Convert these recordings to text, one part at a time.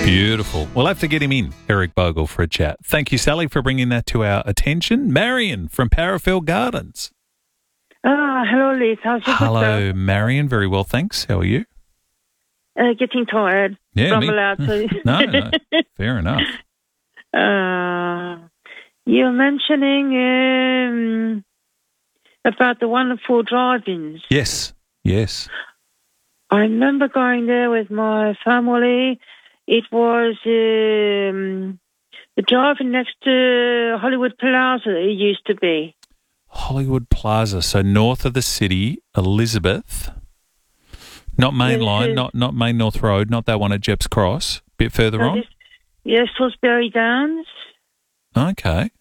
Beautiful. We'll have to get him in, Eric Bogle, for a chat. Thank you, Sally, for bringing that to our attention. Marion from Parafield Gardens. Hello, Liz. How's your Hello, Marion. Very well, thanks. How are you? Getting tired. Yeah, I'm allowed to. No, fair enough. You're mentioning about the wonderful drive-ins. Yes. I remember going there with my family. It was the drive-in next to Hollywood Plaza. It used to be. Hollywood Plaza, so north of the city, Elizabeth. Not main line, not Main North Road, not that one at Jepp's Cross. A bit further on. Yes, Salisbury Downs. Okay.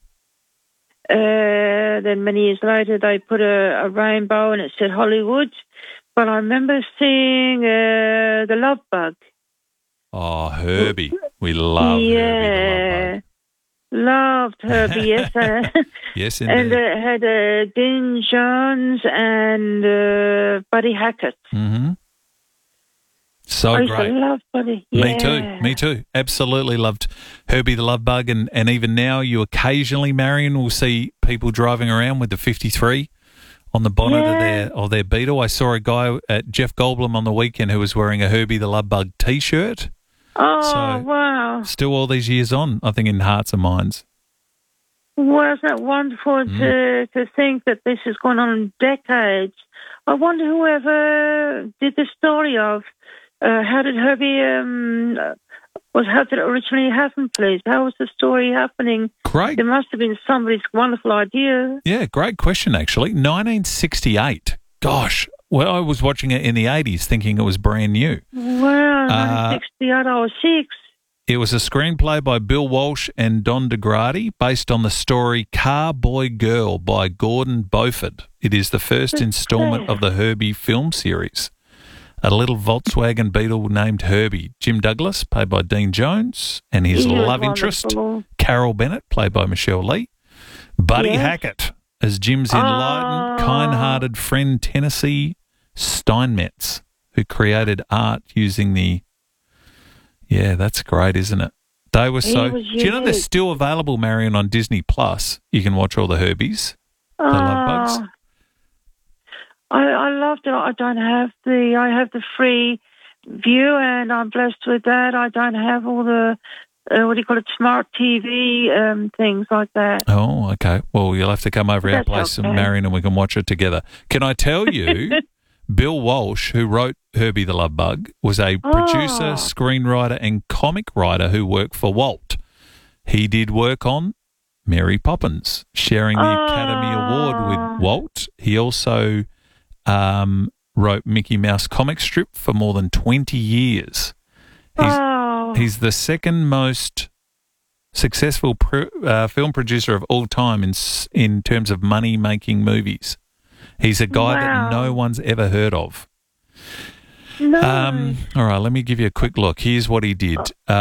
Then many years later, they put a rainbow and it said Hollywood. But I remember seeing the Love Bug. Oh, Herbie. We love Herbie the Love Bug. Loved Herbie, yes. Yes, indeed. And it had Dean Jones and Buddy Hackett. Mm-hmm. So I used great. to love Buddy. Me too. Absolutely loved Herbie the Love Bug. And even now you occasionally, Marion, will see people driving around with the 53 on the bonnet of their Beetle. I saw a guy at Jeff Goldblum on the weekend who was wearing a Herbie the Love Bug T-shirt. Oh, wow. Still all these years on, I think, in hearts and minds. Wasn't it wonderful to think that this has gone on decades? I wonder whoever did the story of how did Herbie how did it originally happen, please? How was the story happening? Great. There must have been somebody's wonderful idea. Yeah, great question, actually. 1968. Gosh, well, I was watching it in the 80s thinking it was brand new. Wow, 1968, I was 6. It was a screenplay by Bill Walsh and Don DeGrady based on the story Car Boy Girl by Gordon Beauford. It is the first installment of the Herbie film series. A little Volkswagen Beetle named Herbie. Jim Douglas, played by Dean Jones, and his love interest, Carol Bennett, played by Michelle Lee. Buddy Hackett as Jim's enlightened, kind-hearted friend Tennessee Steinmetz, who created art using the... Yeah, that's great, isn't it? They were so... Do you know they're still available, Marion, on Disney Plus? You can watch all the Herbies, the Love Bugs. I loved it. I have the free view, and I'm blessed with that. I don't have all the, smart TV things like that. Oh, okay. Well, you'll have to come over our place, Marion, and we can watch it together. Can I tell you, Bill Walsh, who wrote Herbie the Love Bug, was a producer, screenwriter, and comic writer who worked for Walt. He did work on Mary Poppins, sharing the Academy Award with Walt. He also... wrote Mickey Mouse comic strip for more than 20 years. He's the second most successful film producer of all time in terms of money-making movies. He's a guy that no one's ever heard of. No. All right, let me give you a quick look. Here's what he did.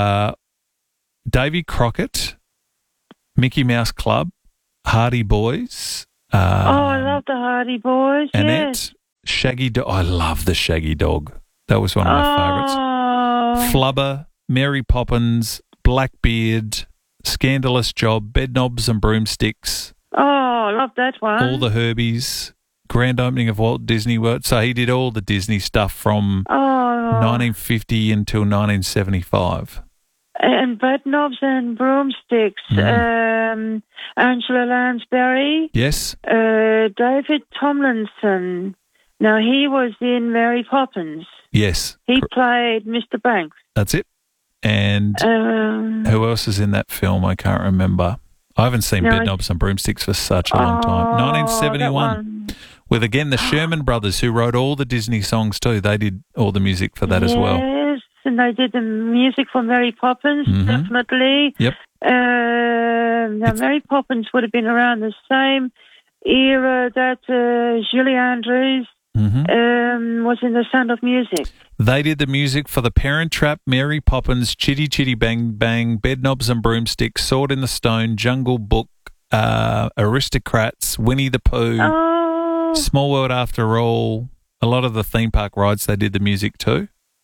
Davy Crockett, Mickey Mouse Club, Hardy Boys. I love the Hardy Boys, Annette, Shaggy Dog. I love the Shaggy Dog. That was one of my favourites. Flubber, Mary Poppins, Blackbeard, Scandalous Job, Bedknobs and Broomsticks. Oh, I love that one. All the Herbies, grand opening of Walt Disney World. So he did all the Disney stuff from 1950 until 1975. And Bedknobs and Broomsticks. Angela Lansbury. Yes. David Tomlinson. Now, he was in Mary Poppins. Yes. He played Mr. Banks. That's it. And who else is in that film? I can't remember. I haven't seen Bedknobs and Broomsticks for such a long time. 1971. With, again, the Sherman Brothers, who wrote all the Disney songs too. They did all the music for that as well. Yes, and they did the music for Mary Poppins, definitely. Yep. Now, Mary Poppins would have been around the same era that Julie Andrews was in The Sound of Music. They did the music for The Parent Trap, Mary Poppins, Chitty Chitty Bang Bang, Bedknobs and Broomsticks, Sword in the Stone, Jungle Book, Aristocrats, Winnie the Pooh, Small World After All. A lot of the theme park rides, they did the music too.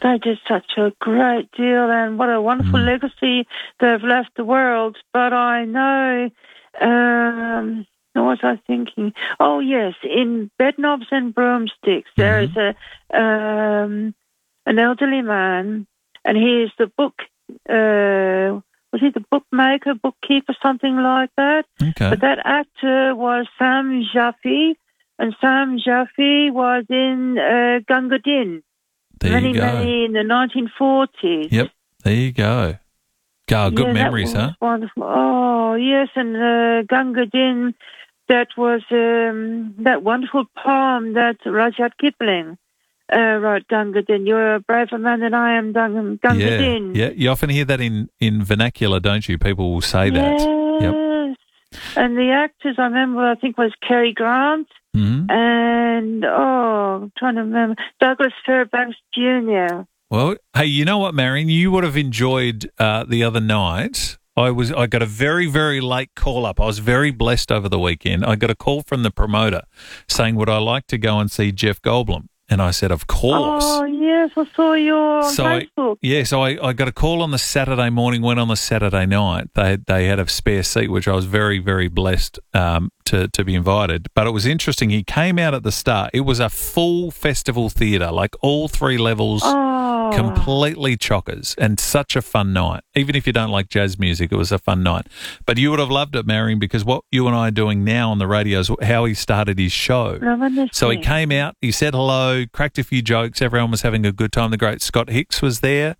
They did such a great deal, and what a wonderful legacy they've left the world. But I know, what was I thinking? Oh, yes, in Bedknobs and Broomsticks, there is an elderly man, and he is the was he the bookmaker, bookkeeper, something like that? Okay. But that actor was Sam Jaffe, and Sam Jaffe was in Gunga Din. Many in the 1940s. Yep, there you go. Good memories, huh? Wonderful. Oh, yes, and Gunga Din, that was that wonderful poem that Rudyard Kipling wrote, Gunga Din. You're a braver man than I am, Gunga Din. Yeah, you often hear that in vernacular, don't you? People will say that. Yes. Yep. And the actors, I remember, I think was Cary Grant and, I'm trying to remember, Douglas Fairbanks Jr. Well, hey, you know what, Marion? You would have enjoyed the other night. I got a very, very late call up. I was very blessed over the weekend. I got a call from the promoter saying, would I like to go and see Jeff Goldblum? And I said, of course. Oh, yes, I saw you on Facebook. So I got a call on the Saturday morning, went on the Saturday night. They had a spare seat, which I was very, very blessed to be invited. But it was interesting. He came out at the start. It was a full festival theatre, like all three levels, completely chockers, and such a fun night. Even if you don't like jazz music, it was a fun night. But you would have loved it, Marion, because what you and I are doing now on the radio is how he started his show. So he came out, he said hello, cracked a few jokes, everyone was having a good time. The great Scott Hicks was there.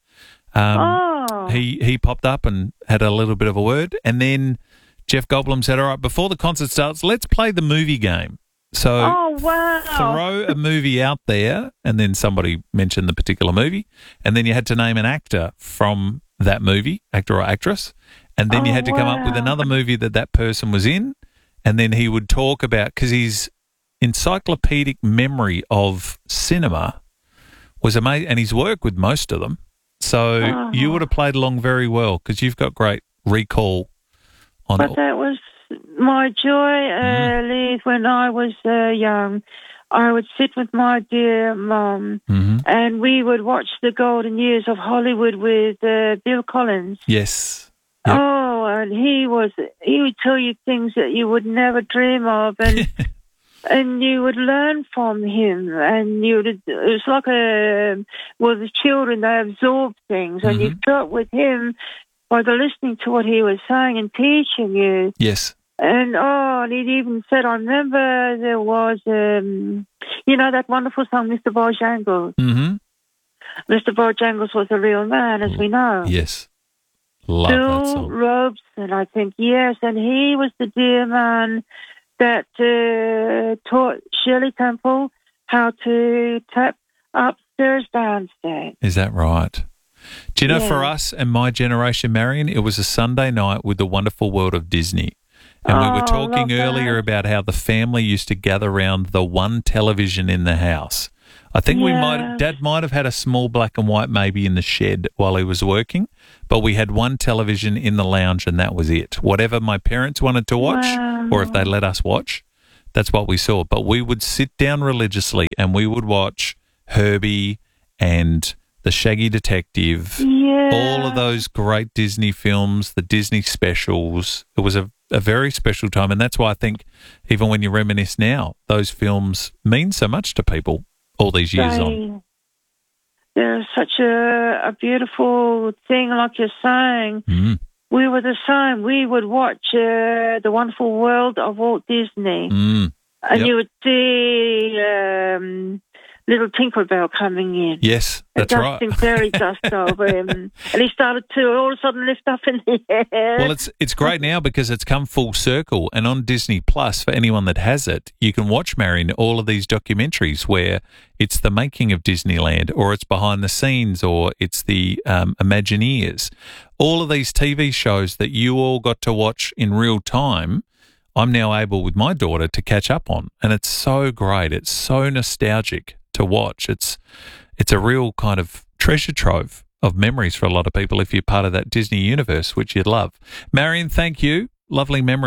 He popped up and had a little bit of a word, and then Jeff Goldblum said, all right, before the concert starts, let's play the movie game. So throw a movie out there, and then somebody mentioned the particular movie, and then you had to name an actor from that movie, actor or actress, and then you had to come up with another movie that person was in, and then he would talk about, because his encyclopedic memory of cinema was amazing, and his work with most of them. So you would have played along very well, because you've got great recall on it. But that was my joy, Lee, when I was young. I would sit with my dear mum and we would watch the golden years of Hollywood with Bill Collins. Yes. Yep. Oh, and he would tell you things that you would never dream of, and and you would learn from him, and it was like the children, they absorb things, and you felt with him by the listening to what he was saying and teaching you. Yes. And he'd even said, I remember there was, that wonderful song, Mr. Bojangles. Mr. Bojangles was a real man, as we know. Yes. Love that song. Bill Robeson, I think, yes. And he was the dear man that taught Shirley Temple how to tap upstairs, downstairs. Is that right? Do you know, for us and my generation, Marion, it was a Sunday night with the wonderful world of Disney. And we were talking earlier about how the family used to gather around the one television in the house. I think Dad might have had a small black and white maybe in the shed while he was working, but we had one television in the lounge and that was it. Whatever my parents wanted to watch, or if they let us watch, that's what we saw. But we would sit down religiously and we would watch Herbie and The Shaggy Detective, all of those great Disney films, the Disney specials. It was a very special time, and that's why I think even when you reminisce now, those films mean so much to people all these years on. They're such a beautiful thing, like you're saying. We were the same. We would watch The Wonderful World of Walt Disney, and you would see Little Tinkerbell coming in. Yes, that's right. Dusting fairy dust over him. And he started to all of a sudden lift up in the air. Well, it's great now because it's come full circle. And on Disney Plus, for anyone that has it, you can watch, Marion, all of these documentaries where it's the making of Disneyland, or it's behind the scenes, or it's the Imagineers. All of these TV shows that you all got to watch in real time, I'm now able with my daughter to catch up on. And it's so great. It's so nostalgic to watch. It's a real kind of treasure trove of memories for a lot of people if you're part of that Disney universe, which you'd love. Marion, thank you. Lovely memories.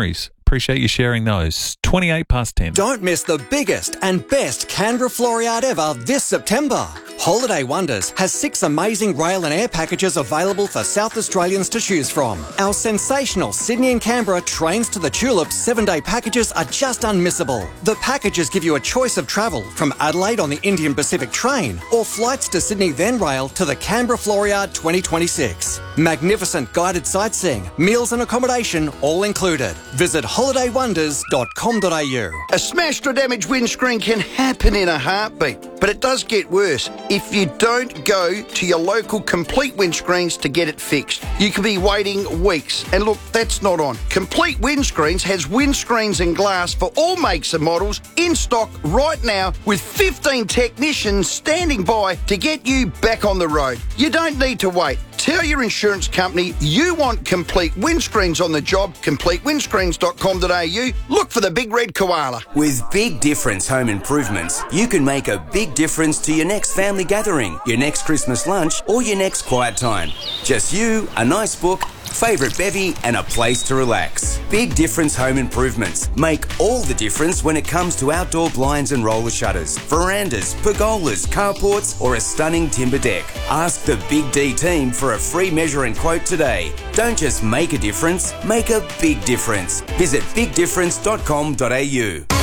Appreciate you sharing those. 28 past 10. Don't miss the biggest and best Canberra Floor Yard ever this September. Holiday Wonders has 6 amazing rail and air packages available for South Australians to choose from. Our sensational Sydney and Canberra Trains to the Tulips 7-day packages are just unmissable. The packages give you a choice of travel from Adelaide on the Indian Pacific train or flights to Sydney then rail to the Canberra Floor Yard 2026. Magnificent guided sightseeing, meals and accommodation all included. Visit holidaywonders.com.au. A smashed or damaged windscreen can happen in a heartbeat, but it does get worse if you don't go to your local Complete Windscreens to get it fixed. You could be waiting weeks, and look, that's not on. Complete Windscreens has windscreens and glass for all makes and models in stock right now with 15 technicians standing by to get you back on the road. You don't need to wait. Tell your insurance company you want Complete Windscreens on the job. CompleteWindscreens.com.au. Look for the big red koala. With Big Difference Home Improvements, you can make a big difference to your next family gathering, your next Christmas lunch, or your next quiet time. Just you, a nice book, favourite bevy, and a place to relax. Big Difference Home Improvements make all the difference when it comes to outdoor blinds and roller shutters, verandas, pergolas, carports, or a stunning timber deck. Ask the Big D team for a free measure and quote today. Don't just make a difference, make a big difference. Visit bigdifference.com.au.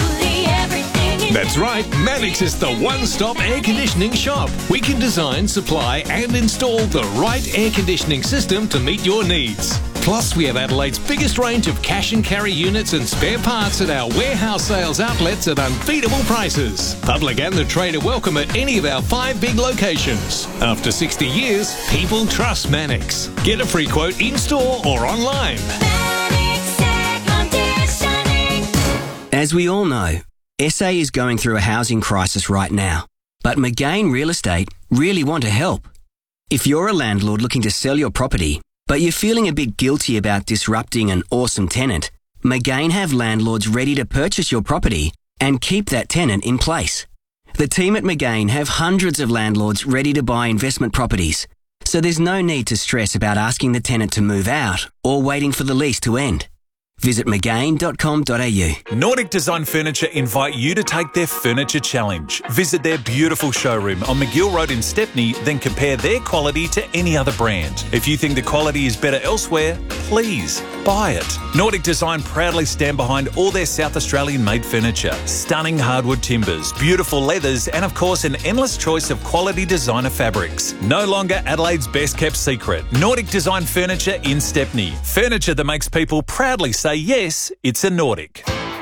That's right, Mannix is the one-stop air conditioning shop. We can design, supply and install the right air conditioning system to meet your needs. Plus, we have Adelaide's biggest range of cash and carry units and spare parts at our warehouse sales outlets at unbeatable prices. Public and the trade are welcome at any of our 5 big locations. After 60 years, people trust Mannix. Get a free quote in-store or online. Mannix Air Conditioning. As we all know, SA is going through a housing crisis right now, but McGain Real Estate really want to help. If you're a landlord looking to sell your property, but you're feeling a bit guilty about disrupting an awesome tenant, McGain have landlords ready to purchase your property and keep that tenant in place. The team at McGain have hundreds of landlords ready to buy investment properties, so there's no need to stress about asking the tenant to move out or waiting for the lease to end. Visit McGain.com.au. Nordic Design Furniture invite you to take their Furniture Challenge. Visit their beautiful showroom on McGill Road in Stepney, then compare their quality to any other brand. If you think the quality is better elsewhere, please buy it. Nordic Design proudly stand behind all their South Australian-made furniture. Stunning hardwood timbers, beautiful leathers, and of course an endless choice of quality designer fabrics. No longer Adelaide's best-kept secret. Nordic Design Furniture in Stepney. Furniture that makes people proudly say yes, it's a Nordic.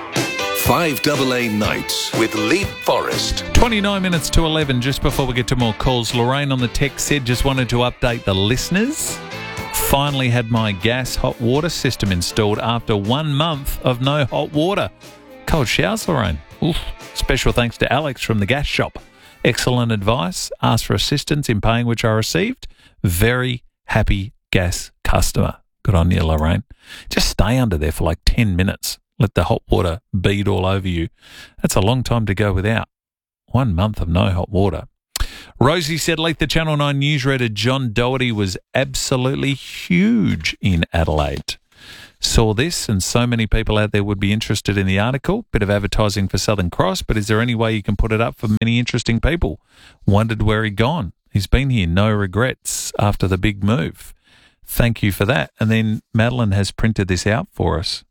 5AA Nights with Lee Forrest. 29 minutes to 11, just before we get to more calls. Lorraine on the text said, just wanted to update the listeners. Finally had my gas hot water system installed after 1 month of no hot water. Cold showers, Lorraine. Oof. Special thanks to Alex from the gas shop. Excellent advice. Asked for assistance in paying, which I received. Very happy gas customer. Good on you, Lorraine. Just stay under there for like 10 minutes. Let the hot water bead all over you. That's a long time to go without. 1 month of no hot water. Rosie said, Leith, the Channel 9 newsreader John Doherty was absolutely huge in Adelaide. Saw this, and so many people out there would be interested in the article. Bit of advertising for Southern Cross, but is there any way you can put it up for many interesting people? Wondered where he'd gone. He's been here, no regrets after the big move. Thank you for that. And then Madeline has printed this out for us.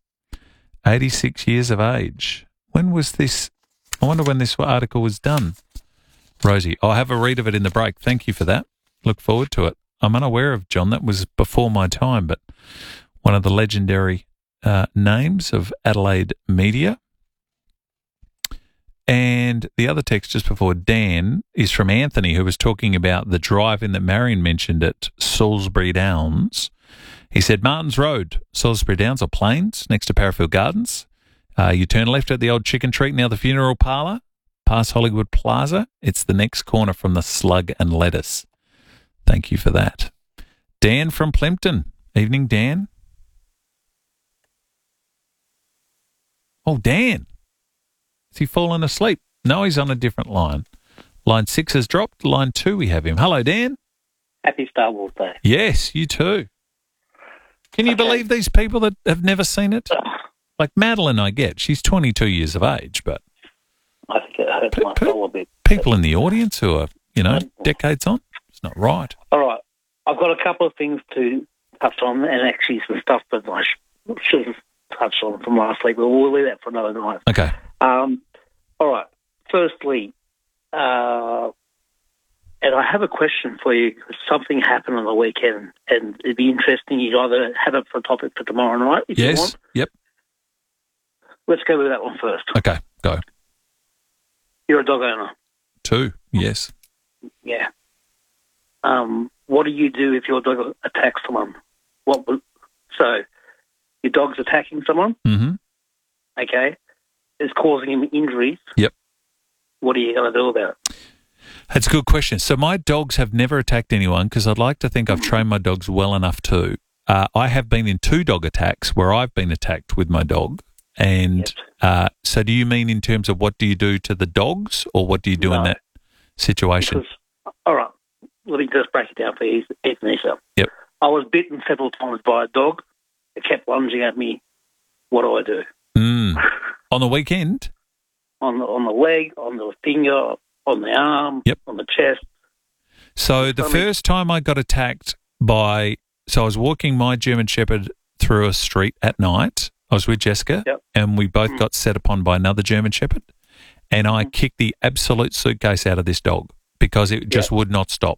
86 years of age. When was this? I wonder when this article was done. Rosie, I'll have a read of it in the break. Thank you for that. Look forward to it. I'm unaware of John. That was before my time, but one of the legendary names of Adelaide media. And the other text just before Dan is from Anthony, who was talking about the drive-in that Marion mentioned at Salisbury Downs. He said, Martins Road, Salisbury Downs, or Plains, next to Parafield Gardens. You turn left at the old chicken treat, now the funeral parlour, past Hollywood Plaza. It's the next corner from the Slug and Lettuce. Thank you for that. Dan from Plympton. Evening, Dan. Oh, Dan. Has he fallen asleep? No, he's on a different line. Line 6 has dropped. Line 2, we have him. Hello, Dan. Happy Star Wars Day. Yes, you too. Can you believe these people that have never seen it? Like Madeline, I get. She's 22 years of age, but I think it hurts my soul a bit. people in the audience who are, decades on, it's not right. All right. I've got a couple of things to touch on, and actually some stuff that I should have touched on from last week, but we'll leave that for another night. Okay. All right. Firstly, and I have a question for you. Something happened on the weekend, and it'd be interesting. You'd either have it for a topic for tomorrow night if you want. Yep. Let's go with that one first. Okay, go. You're a dog owner. 2, yes. Yeah. What do you do if your dog attacks someone? So your dog's attacking someone? Mm-hmm. Okay. It's causing him injuries. Yep. What are you going to do about it? That's a good question. So my dogs have never attacked anyone because I'd like to think I've trained my dogs well enough to. I have been in 2 dog attacks where I've been attacked with my dog. And so do you mean in terms of what do you do to the dogs or what do you do in that situation? Because, all right, let me just break it down for you, Ethan. Yep. I was bitten several times by a dog. It kept lunging at me. What do I do? On the weekend? On the leg, on the finger, on the arm, on the chest. So the first time I got attacked by... So I was walking my German Shepherd through a street at night. I was with Jessica, and we both got set upon by another German Shepherd, and I kicked the absolute suitcase out of this dog because it just would not stop.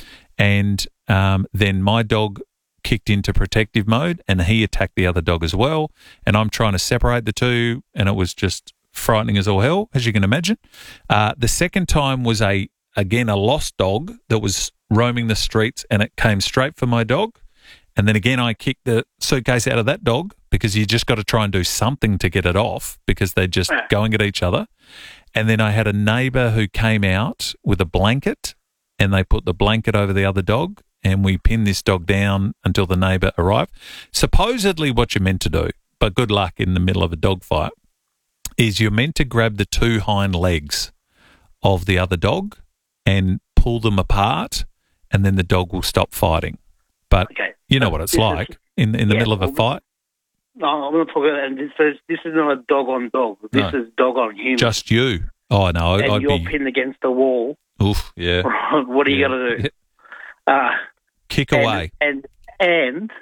And then my dog kicked into protective mode, and he attacked the other dog as well, and I'm trying to separate the two, and it was just frightening as all hell, as you can imagine. The second time was, again, a lost dog that was roaming the streets, and it came straight for my dog. And then again, I kicked the suitcase out of that dog because you just got to try and do something to get it off because they're just going at each other. And then I had a neighbour who came out with a blanket and they put the blanket over the other dog and we pinned this dog down until the neighbour arrived. Supposedly what you're meant to do, but good luck in the middle of a dog fight, is you're meant to grab the 2 hind legs of the other dog and pull them apart and then the dog will stop fighting. But you know what it's like in the middle of a fight. No, I'm going to talk about that. This is not a dog on dog. This is dog on human. Just you. Oh, no. And you're pinned against the wall. Oof, yeah. What are you going to do? Kick away. And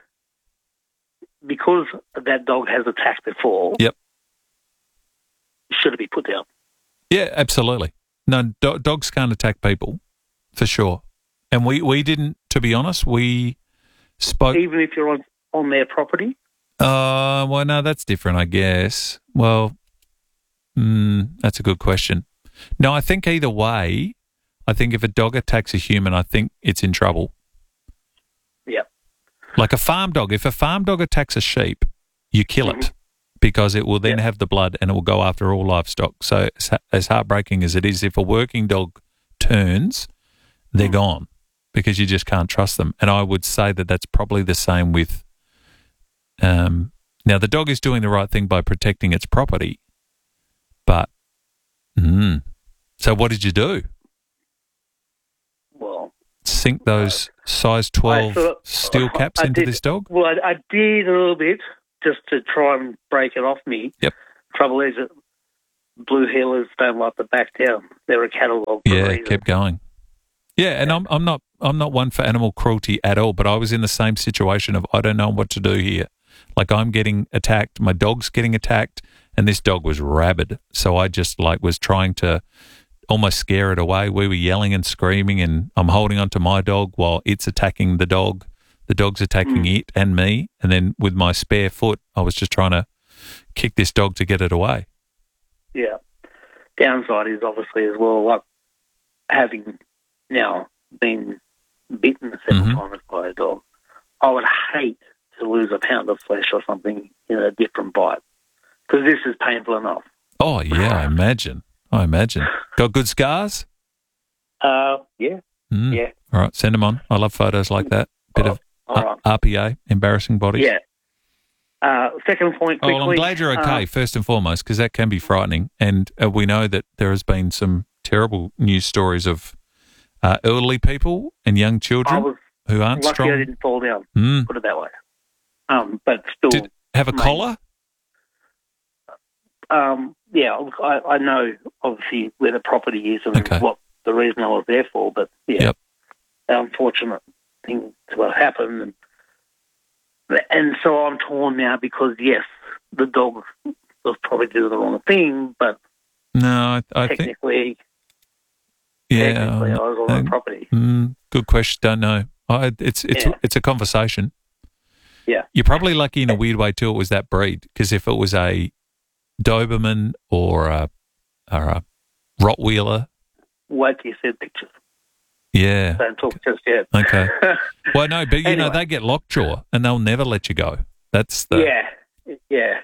because that dog has attacked before, should it be put down? Yeah, absolutely. No, dogs can't attack people, for sure. And we didn't, to be honest, we spoke... Even if you're on their property? Well, no, that's different, I guess. Well, that's a good question. No, I think either way, I think if a dog attacks a human, I think it's in trouble. Yeah. Like a farm dog. If a farm dog attacks a sheep, you kill it because it will then have the blood and it will go after all livestock. So as heartbreaking as it is, if a working dog turns, they're gone because you just can't trust them. And I would say that that's probably the same with... now, the dog is doing the right thing by protecting its property, but... So what did you do? Well... Sink those size 12 steel caps into this dog? Well, I did a little bit just to try and break it off me. Yep. Trouble is that blue heelers don't like to back down. They're a cattle dog. Yeah, kept going. Yeah, and I'm not one for animal cruelty at all, but I was in the same situation of I don't know what to do here. Like I'm getting attacked, my dog's getting attacked, and this dog was rabid. So I just was trying to almost scare it away. We were yelling and screaming, and I'm holding onto my dog while it's attacking the dog. The dog's attacking it and me, and then with my spare foot, I was just trying to kick this dog to get it away. Yeah. Downside is obviously as well, like having now been bitten several times by a dog, I would hate to lose a pound of flesh or something in a different bite because this is painful enough. Oh, yeah, I imagine. Got good scars? Yeah. Yeah. All right, send them on. I love photos like that. Bit of RPA, embarrassing bodies. Yeah. Second point quickly. Oh, I'm glad you're okay, first and foremost, because that can be frightening. And we know that there has been some terrible news stories of elderly people and young children who aren't lucky strong. I didn't fall down, put it that way. But still... Did have a collar? I know obviously where the property is and what the reason I was there for, but the unfortunate thing to have happened. And so I'm torn now because, yes, the dog was probably doing the wrong thing, but no, I technically, think, technically I was on the property. Good question. Don't know. It's a conversation. Yeah. You're probably lucky in a weird way too it was that breed, because if it was a Doberman or a Rottweiler. Wait till you see pictures. Yeah. Don't talk just yet. Okay. Well, no, but you know, they get lockjaw and they'll never let you go. That's the... Yeah.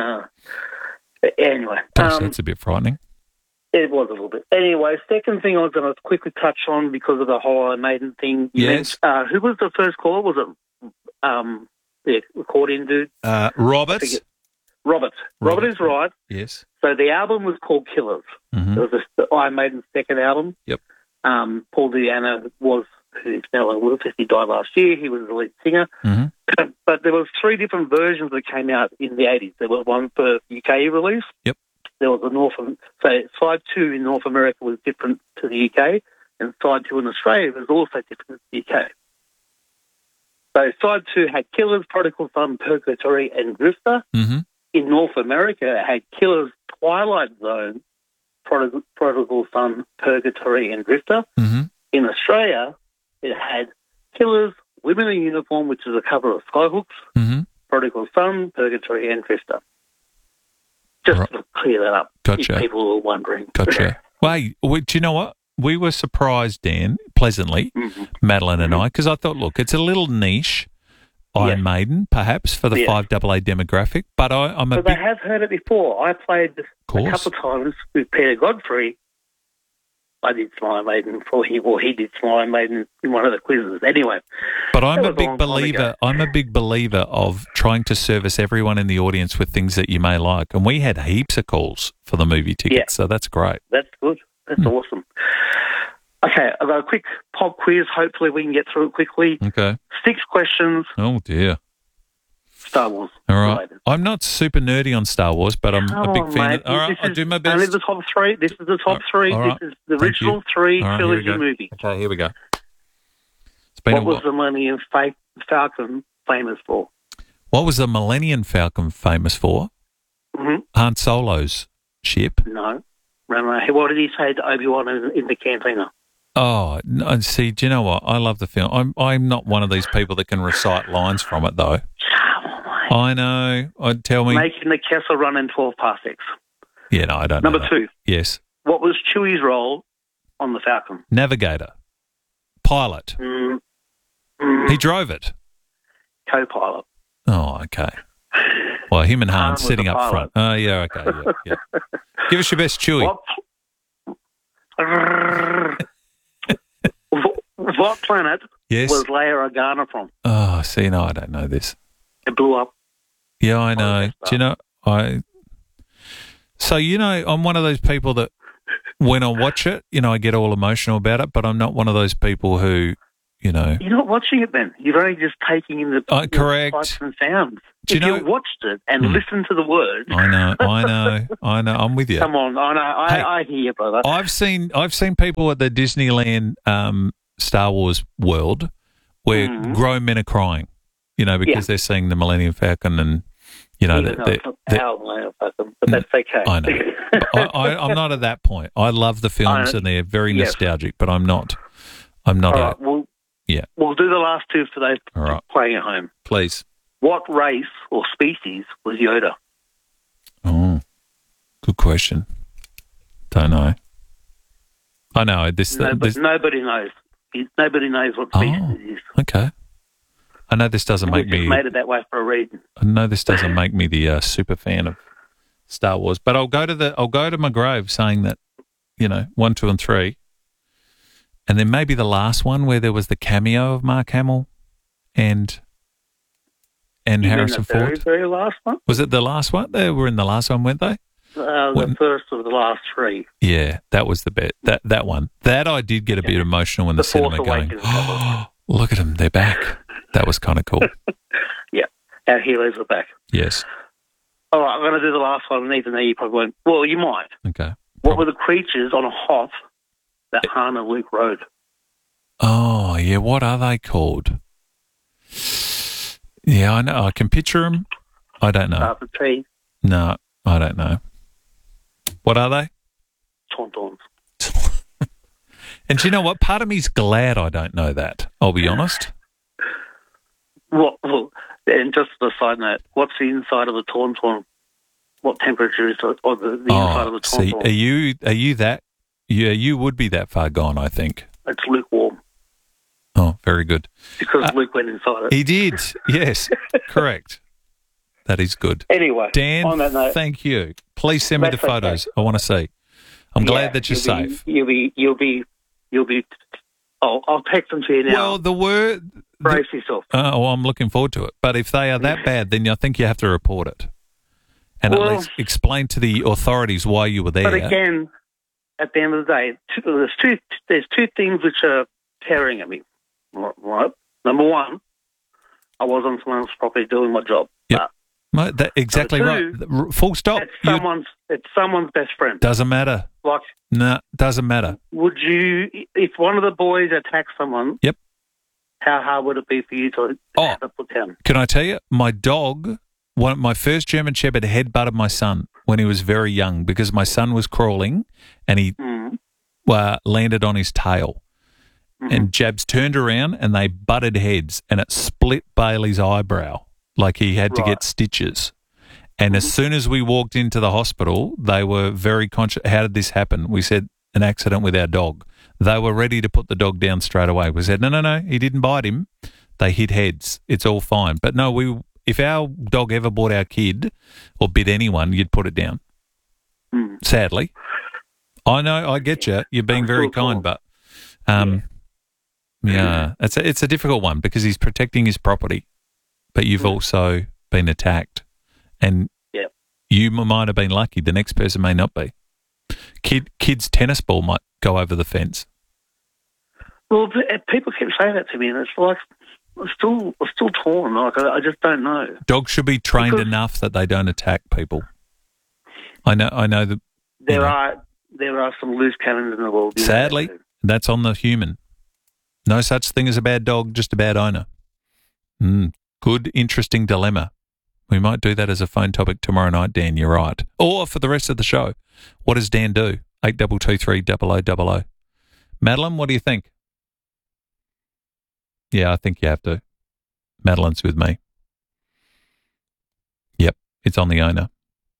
Anyway. Gosh, that's a bit frightening. It was a little bit. Anyway, second thing I was going to quickly touch on because of the whole Iron Maiden thing. Yes. Who was the first caller? Was it the recording dude? Roberts. Robert is right. Yes. So the album was called Killers. Mm-hmm. It was the Iron Maiden's second album. Yep. Paul Di'Anno was, who's now in Wilford, he died last year. He was the lead singer. Mm-hmm. But there was 3 different versions that came out in the 80s. There was one for UK release. Yep. There was so side 2 in North America was different to the UK, and side 2 in Australia was also different to the UK. So side 2 had Killers, Prodigal Son, Purgatory, and Drifter. Mm-hmm. In North America, it had Killers, Twilight Zone, Prodigal Son, Purgatory, and Drifter. Mm-hmm. In Australia, it had Killers, Women in Uniform, which is a cover of Skyhooks, Mm-hmm. Prodigal Son, Purgatory, and Drifter. Just to clear that up, Gotcha. if people were wondering. Gotcha. Wait, do you know what? We were surprised, Dan, pleasantly, Madeline and I, because I thought, look, it's a little niche, Iron Maiden, perhaps, for the 5AA demographic, but I'm a But big... they have heard it before. I played a couple of times with Peter Godfrey. I did Iron Maiden before he did Iron Maiden in one of the quizzes. Anyway. But I'm a big believer. I'm a big believer of trying to service everyone in the audience with things that you may like. And we had heaps of calls for the movie tickets, so that's great. That's good. That's awesome. Okay, I've got a quick pop quiz. Hopefully we can get through it quickly. Okay. 6 questions. Oh, dear. Star Wars. All right. Related. I'm not super nerdy on Star Wars, but I'm a big fan. Mate. All right, I'll do my best. Only the top 3. This is the top 3. All right. This is the original 3 trilogy movie. Okay, here we go. It's been What was the Millennium Falcon famous for? What was the Millennium Falcon famous for? Mm-hmm. Han Solo's ship. No. What did he say to Obi-Wan in the cantina? Oh, no, see, do you know what? I love the film. I'm not one of these people that can recite lines from it, though. I know. Tell me. Making the Kessel run in 12 parsecs. Yeah, no, I don't know. Number 2. Yes. What was Chewie's role on the Falcon? Navigator. Pilot. He drove it. Co-pilot. Oh, okay. Well, him and Han was sitting the up pilot. front. Oh, yeah, okay. Yeah. Give us your best Chewie. What planet Yes. was Leia Organa from? Oh, see, no, I don't know this. It blew up. Yeah, I know. Do you know, So, you know, I'm one of those people that when I watch it, you know, I get all emotional about it, but I'm not one of those people who, you know. You're not watching it then. You're only just taking in the correct. sights and sounds. Do you if know- you watched it and listened to the words. I know. I'm with you. Come on. I hear you, brother. I've seen people at the Disneyland Star Wars world where grown men are crying, you know, because they're seeing the Millennium Falcon and, you know, Even though it's not our Millennium Falcon, but that's okay. I know. I'm not at that point. I love the films and they're very nostalgic, but I'm not. All right, we'll do the last 2 for today. All right. Playing at home. Please. What race or species was Yoda? Oh, good question. Don't know. I know Nobody knows. Nobody knows what species it is. Okay. I know this doesn't make We just me. made it that way for a reason. I know this doesn't make me the super fan of Star Wars, but I'll go to my grave saying that, you know, 1, 2, and 3, and then maybe the last one where there was the cameo of Mark Hamill and Harrison the very, Ford. very last one? Was it the last one? They were in the last one, weren't they? The first of the last 3. Yeah, that was the bit. That one. That I did get a bit emotional in the cinema Force going, Awakens. oh, look at them, they're back. That was kind of cool. Yeah, our heroes are back. Yes. All right, I'm going to do the last one, and even though you probably won't. Well, you might. Okay. What were the creatures on a Hoth that Hannah Luke rode? Oh, yeah. What are they called? Yeah, I know. I can picture them. I don't know. The tree. No, I don't know. What are they? Tauntauns. And do you know what? Part of me's glad I don't know that. I'll be honest. Well, and just a side note, what's the inside of a tauntaun? What temperature is it, or the inside of a tauntaun? See, are you that? Yeah, you would be that far gone, I think. It's lukewarm. Oh, very good. Because Luke went inside it. He did. Yes, correct. That is good. Anyway, Dan, on that note, thank you. Please send me the photos. I want to see. I'm glad that you're safe. You'll be. I'll text them to you now. Well, the word. Brace yourself. I'm looking forward to it. But if they are that bad, then I think you have to report it, and at least explain to the authorities why you were there. But again, at the end of the day, there's two things which are tearing at me. Right. Number one, I was on someone else's property doing my job. Yep. Exactly right. Full stop. It's someone's best friend. Doesn't matter. No, doesn't matter. Would you, if one of the boys attacked someone? Yep. How hard would it be for you to have it put down? Can I tell you, my dog, my first German Shepherd headbutted my son when he was very young because my son was crawling and he landed on his tail. Mm-hmm. And Jabs turned around and they butted heads and it split Bailey's eyebrow. Like he had to get stitches. And as soon as we walked into the hospital, they were very conscious. How did this happen? We said, an accident with our dog. They were ready to put the dog down straight away. We said, no, he didn't bite him. They hit heads. It's all fine. But no, if our dog ever bought our kid or bit anyone, you'd put it down. Sadly. I know, I get you. You're being very kind, but it's a difficult one because he's protecting his property. But you've also been attacked. And you might have been lucky. The next person may not be. Kid's tennis ball might go over the fence. Well, people keep saying that to me, and it's like I'm still torn. Like I just don't know. Dogs should be trained enough that they don't attack people. I know that there are some loose cannons in the world. Sadly, that's on the human. No such thing as a bad dog, just a bad owner. Good, interesting dilemma. We might do that as a phone topic tomorrow night, Dan. You're right. Or for the rest of the show. What does Dan do? 8223 0000. Madeline, what do you think? Yeah, I think you have to. Madeline's with me. Yep, it's on the owner.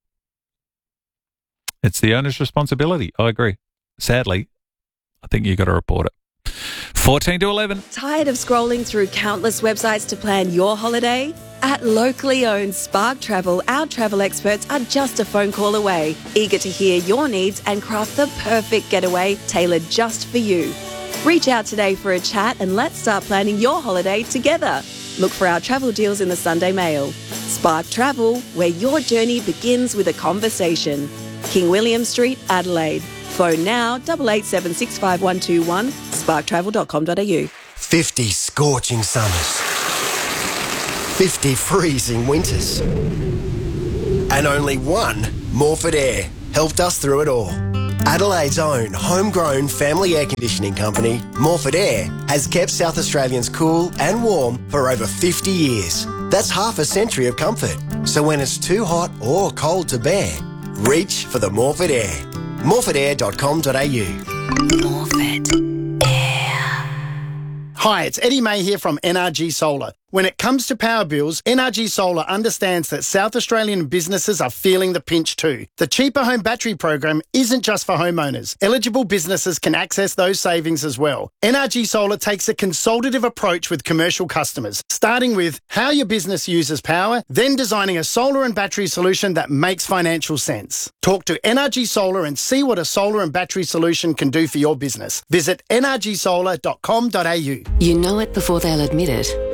It's the owner's responsibility. I agree. Sadly, I think you got to report it. 14 to 11. Tired of scrolling through countless websites to plan your holiday? At locally owned Spark Travel, our travel experts are just a phone call away, eager to hear your needs and craft the perfect getaway tailored just for you. Reach out today for a chat and let's start planning your holiday together. Look for our travel deals in the Sunday Mail. Spark Travel, where your journey begins with a conversation. King William Street, Adelaide. Phone now 88765121, sparktravel.com.au. 50 scorching summers. 50 freezing winters. And only one Morford Air helped us through it all. Adelaide's own homegrown family air conditioning company, Morford Air, has kept South Australians cool and warm for over 50 years. That's half a century of comfort. So when it's too hot or cold to bear, reach for the Morford Air. morfordair.com.au. Morford Air. Hi, it's Eddie May here from NRG Solar. When it comes to power bills, NRG Solar understands that South Australian businesses are feeling the pinch too. The Cheaper Home Battery program isn't just for homeowners. Eligible businesses can access those savings as well. NRG Solar takes a consultative approach with commercial customers, starting with how your business uses power, then designing a solar and battery solution that makes financial sense. Talk to NRG Solar and see what a solar and battery solution can do for your business. Visit nrgsolar.com.au. You know it before they'll admit it. Mum's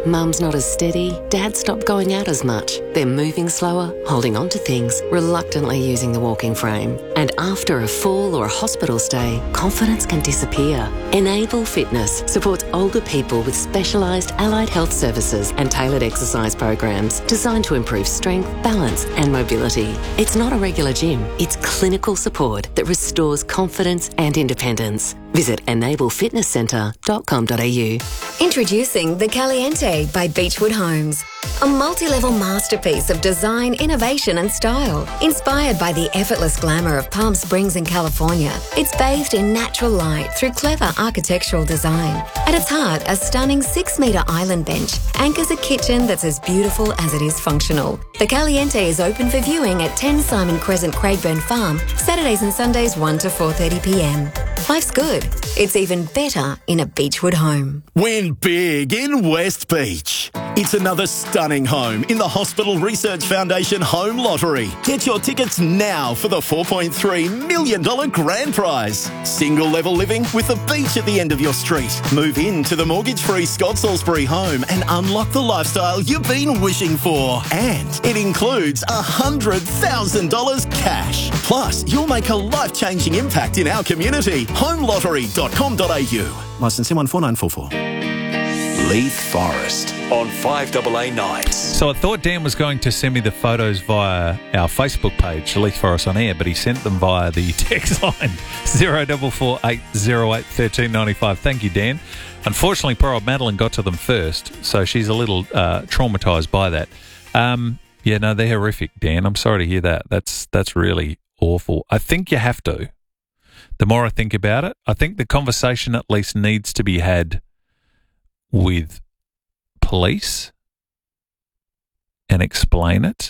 not as steady, Dad stopped going out as much. They're moving slower, holding on to things, reluctantly using the walking frame. And after a fall or a hospital stay, confidence can disappear. Enable Fitness supports older people with specialised allied health services and tailored exercise programs designed to improve strength, balance and mobility. It's not a regular gym, it's clinical support that restores confidence and independence. Visit enablefitnesscentre.com.au. Introducing the Caliente by Beechwood Homes. A multi-level masterpiece of design, innovation and style. Inspired by the effortless glamour of Palm Springs in California, it's bathed in natural light through clever architectural design. At its heart, a stunning 6-metre island bench anchors a kitchen that's as beautiful as it is functional. The Caliente is open for viewing at 10 Simon Crescent, Craigburn Farm, Saturdays and Sundays 1 to 4:30pm. Life's good. It's even better in a Beechwood home. Win big in West Beach. It's another stunning home in the Hospital Research Foundation Home Lottery. Get your tickets now for the $4.3 million grand prize. Single level living with the beach at the end of your street. Move into the mortgage-free Scott Salisbury home and unlock the lifestyle you've been wishing for. And it includes $100,000 cash. Plus, you'll make a life-changing impact in our community. homelottery.com.au. Licence M14944. Leith Forest on 5AA Nights. So I thought Dan was going to send me the photos via our Facebook page, Leith Forest on Air, but he sent them via the text line 0448081395. Thank you, Dan. Unfortunately, poor old Madeline got to them first, so she's a little traumatised by that. Yeah, no, they're horrific, Dan. I'm sorry to hear that. That's really awful. I think you have to. The more I think about it, I think the conversation at least needs to be had with police and explain it,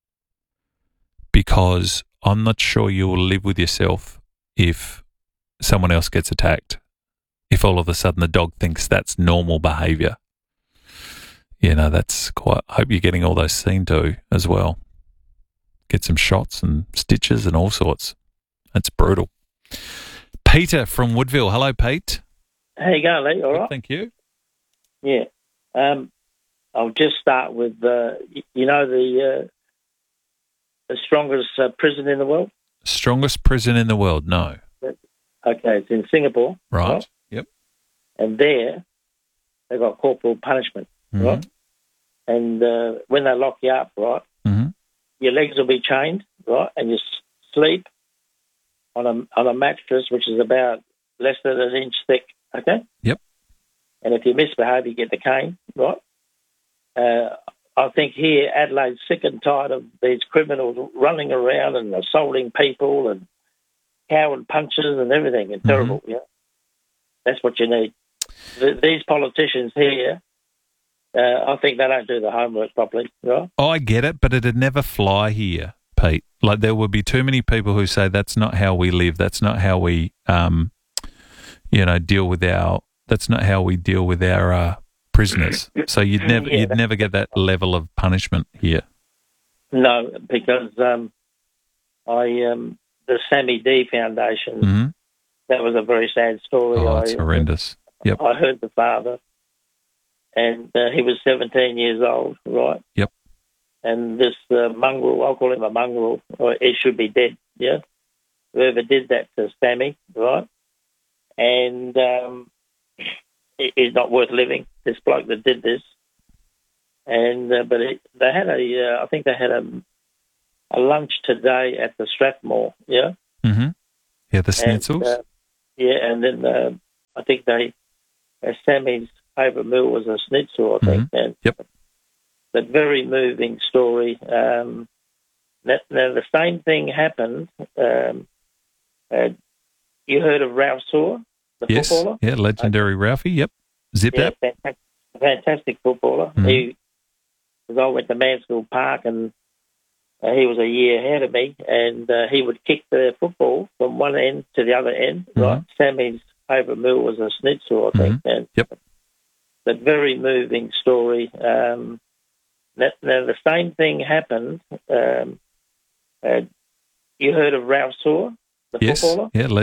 because I'm not sure you will live with yourself if someone else gets attacked, if all of a sudden the dog thinks that's normal behaviour. You know, that's quite... I hope you're getting all those seen to as well. Get some shots and stitches and all sorts. That's brutal. Peter from Woodville. Hello, Pete. How you going, Lee? All right? Thank you. Yeah. I'll just start with, the strongest prison in the world? Strongest prison in the world? No. Okay, it's in Singapore. Right. Yep. And there, they've got corporal punishment, right? And when they lock you up, right, your legs will be chained, right, and you sleep on a mattress which is about less than an inch thick, okay? Yep. And if you misbehave, you get the cane, right? I think here Adelaide's sick and tired of these criminals running around and assaulting people and coward punches and everything. It's terrible, yeah. That's what you need. These politicians here, I think they don't do the homework properly, right? Oh, I get it, but it'd never fly here, Pete. Like, there would be too many people who say that's not how we live, that's not how we, deal with our... That's not how we deal with our prisoners. So you'd never get that level of punishment here. No, because the Sammy D Foundation, that was a very sad story. Oh, it's horrendous. Yep. I heard the father, and he was 17 years old, right? Yep. And this mongrel, I'll call him a mongrel, or he should be dead, yeah? Whoever did that to Sammy, right? And... he's not worth living, this bloke that did this. And they had I think they had a lunch today at the Strathmore, yeah? Mm-hmm. Yeah, the Schnitzels. And then I think Sammy's favourite meal was a schnitzel, I think. And yep. But very moving story. Now, the same thing happened. You heard of Ralph Saw? The footballer? Yeah, legendary Ralphie, yep. Zip that. Fantastic footballer. I went to Mansfield Park and he was a year ahead of me, and he would kick the football from one end to the other end, right? Sammy's favourite meal was a schnitzel, I think. And but very moving story. Now, the same thing happened. You heard of Ralph Saw, the footballer? Yeah,